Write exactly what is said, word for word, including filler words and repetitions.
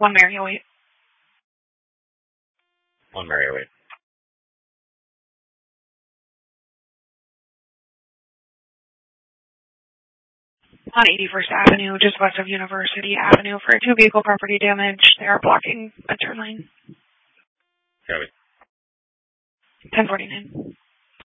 One Mary oh eight. One Mary oh eight. On eighty-first Avenue, just west of University Avenue, for two vehicle property damage. They are blocking a turn lane. Copy. ten forty-nine.